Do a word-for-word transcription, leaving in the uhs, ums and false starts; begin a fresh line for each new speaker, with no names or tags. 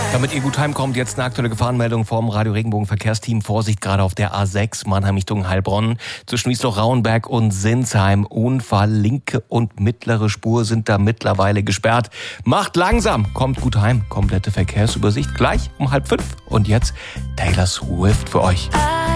Damit ihr gut heimkommt, jetzt eine aktuelle Gefahrenmeldung vom Radio Regenbogen Verkehrsteam. Vorsicht gerade auf der A sechs, Mannheim Richtung Heilbronn. Zwischen Wiesloch-Rauenberg und Sinsheim. Unfall, linke und mittlere Spur sind da mittlerweile gesperrt. Macht langsam, kommt gut heim. Komplette Verkehrsübersicht gleich um halb fünf. Und jetzt Taylor Swift für euch.